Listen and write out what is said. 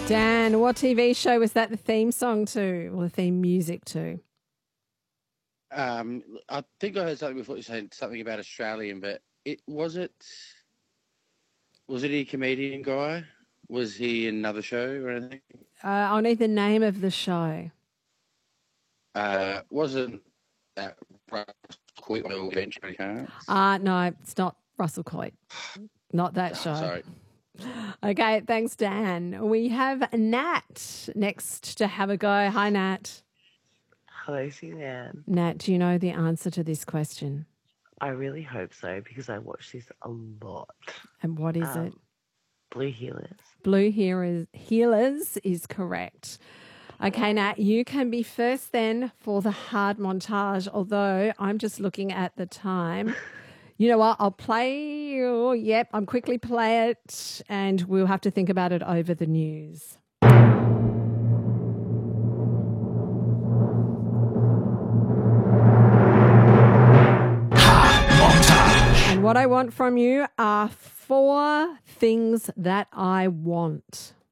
Dan, what TV show was that the theme song to, or the theme music to? I think I heard something before you said something about Australian, but was it a comedian guy? Was he in another show or anything? I'll need the name of the show. Wasn't that Coit will eventually come? No, it's not Russell Coit. Not that show. Sorry. Okay, thanks, Dan. We have Nat next to have a go. Hi, Nat. Hello, Suzanne. Nat, do you know the answer to this question? I really hope so because I watch this a lot. And what is it? Blue Heelers. Blue Heelers is correct. Okay, Nat, you can be first then for the hard montage, although I'm just looking at the time. You know what? I'll play. Yep, I'm quickly play it, and we'll have to think about it over the news. And what I want from you are 4 things that I want.